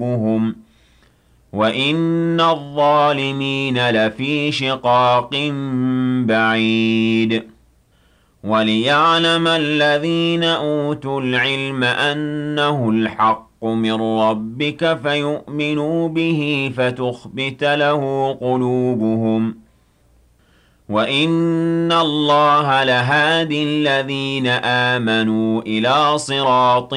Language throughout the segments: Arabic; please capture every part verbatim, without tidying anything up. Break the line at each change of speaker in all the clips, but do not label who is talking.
قلوبهم وإن الظالمين لفي شقاق بعيد وليعلم الذين أوتوا العلم أنه الحق من ربك فيؤمنوا به فتخبت له قلوبهم وإن الله لهادي الذين آمنوا إلى صراط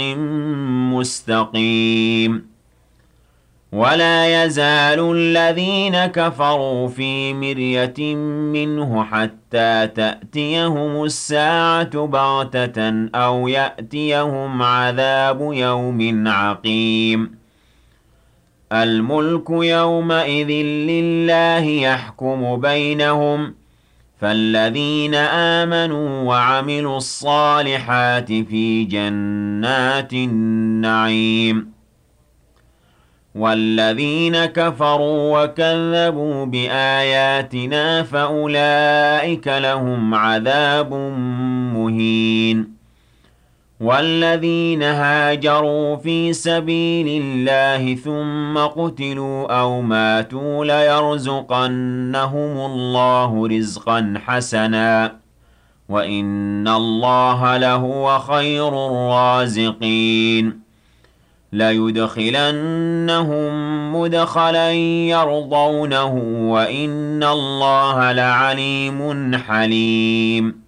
مستقيم ولا يزال الذين كفروا في مرية منه حتى تأتيهم الساعة بغتة أو يأتيهم عذاب يوم عقيم الملك يومئذ لله يحكم بينهم فالذين آمنوا وعملوا الصالحات في جنات النعيم والذين كفروا وكذبوا بآياتنا فأولئك لهم عذاب مهين والذين هاجروا في سبيل الله ثم قتلوا أو ماتوا ليرزقنهم الله رزقا حسنا وإن الله لهو خير الرازقين ليدخلنهم مدخلا يرضونه وإن الله لعليم حليم